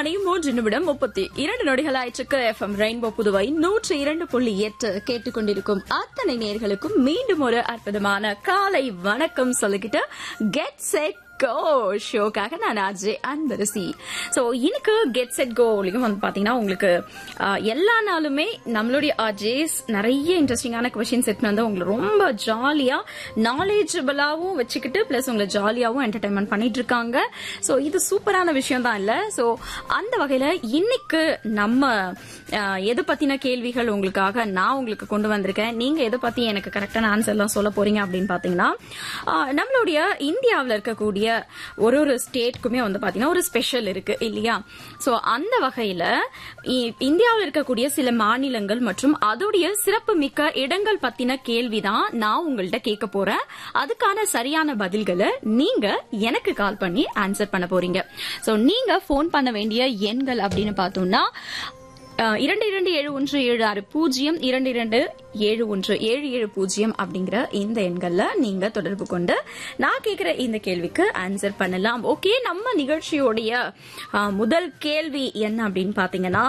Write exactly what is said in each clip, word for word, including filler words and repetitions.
மணி மூன்று நிமிடம் முப்பத்தி இரண்டு நொடிகள் ஆயிற்றுக்கு எஃப்எம் ரெயின்போ புதுவை நூற்றி இரண்டு புள்ளி எட்டு கேட்டுக்கொண்டிருக்கும் அத்தனை நேர்களுக்கும் மீண்டும் ஒரு அற்புதமான காலை வணக்கம் சொல்லிக்கிட்டு கெட் செட் கோ ஷோக்காக நான் அஜய் அன்பரசி. சோ இன்னைக்கு கெட் செட் கோலையும் வந்து பாத்தீங்கன்னா உங்களுக்கு எல்லா நாளுமே நம்மளுடைய அஜேஸ் நிறைய இன்ட்ரெஸ்டிங்கான கொஸ்டின்ஸ் எடுத்து வந்து உங்களை ரொம்ப ஜாலியா நாலேஜபிளாவும் வச்சுக்கிட்டு பிளஸ் உங்களை ஜாலியாவும் என்டர்டைன்மெண்ட் பண்ணிட்டு இருக்காங்க. சோ இது சூப்பரான விஷயம் தான் இல்ல. சோ அந்த வகையில இன்னைக்கு நம்ம எதை பத்தின கேள்விகள் உங்களுக்காக நான் உங்களுக்கு கொண்டு வந்திருக்கேன். நீங்க எதை பத்தி எனக்கு கரெக்டான ஆன்சர் எல்லாம் சொல்ல போறீங்க அப்படின்னு பாத்தீங்கன்னா நம்மளுடைய இந்தியாவில் இருக்கக்கூடிய ஒரு ஒரு ஸ்டேட்க்குமே வந்து பாத்தீங்கன்னா ஒரு ஸ்பெஷல் இருக்கு இல்லையா? சோ அந்த வகையில இந்தியாவில் இருக்கக்கூடிய சில மாநிலங்கள் மற்றும் அதோடைய சிறப்பு மிக்க இடங்கள் பத்தின கேள்விதான் நான் உங்கள்ட்ட கேட்க போறேன். அதுக்கான சரியான பதில்களை நீங்க எனக்கு கால் பண்ணி ஆன்சர் பண்ண போறீங்க. சோ நீங்க போன் பண்ண வேண்டிய எண்கள் அப்படின்னு பார்த்தோம்னா இரண்டு இரண்டு ஏழு ஒன்று ஏழு ஆறு பூஜ்ஜியம் இரண்டு இரண்டு ஏழு ஒன்று ஏழு ஏழு பூஜ்ஜியம் அப்படிங்கிற இந்த எண்கள்ல நீங்க தொடர்பு கொண்டு நான் கேட்கிற இந்த கேள்விக்கு ஆன்சர் பண்ணலாம். ஓகே, நம்ம நிகழ்ச்சியோடைய முதல் கேள்வி என்ன அப்படின்னு பாத்தீங்கன்னா,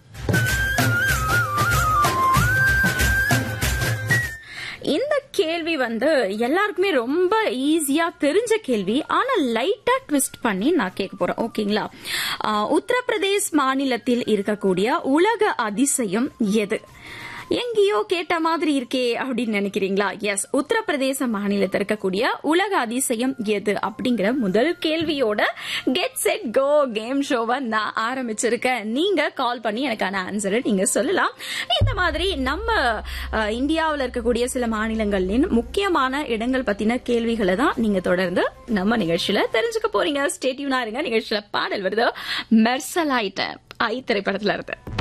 இந்த கேள்வி வந்து எல்லாருக்குமே ரொம்ப ஈஸியா தெரிஞ்ச கேள்வி. ஆனா லைட்டா ட்விஸ்ட் பண்ணி நான் கேட்க போறேன். ஓகேங்களா? உத்தரப்பிரதேஷ் மாநிலத்தில் இருக்கக்கூடிய உலக அதிசயம் எது? எங்கேயோ கேட்ட மாதிரி இருக்கே அப்படின்னு நினைக்கிறீங்களா? எஸ், உத்தரப்பிரதேச மாநிலத்தில் இருக்கக்கூடிய உலக அதிசயம் எது அப்படிங்கிற முதல் கேள்வியோட கெட் செட் கோ கேம் ஷோவை நான் ஆரம்பிச்சிருக்கேன். நீங்க கால் பண்ணி எனக்கான ஆன்சரை நீங்க சொல்லலாம். இந்த மாதிரி நம்ம இந்தியாவில் இருக்கக்கூடிய சில மாநிலங்களின் முக்கியமான இடங்கள் பத்தின கேள்விகளை தான் நீங்க தொடர்ந்து நம்ம நிகழ்ச்சியில தெரிஞ்சுக்க போறீங்க. ஸ்டே டியூனா இருங்க. நிகழ்ச்சியில பாடல் வருது மெர்சலைட் ஐ திரைப்படத்துல இருந்து.